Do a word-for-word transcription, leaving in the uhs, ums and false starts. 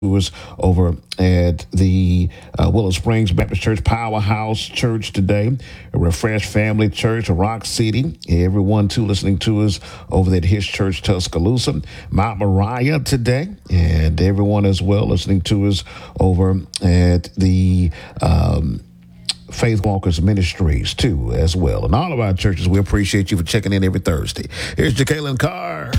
us over at the uh, Willow Springs Baptist Church Powerhouse Church today, a Refresh Family Church, Rock City. Everyone too listening to us over at His Church Tuscaloosa, Mount Moriah today, and everyone as well listening to us over at the um, Faith Walkers Ministries too as well, and all of our churches. We appreciate you for checking in every Thursday. Here's Jacqueline Carr.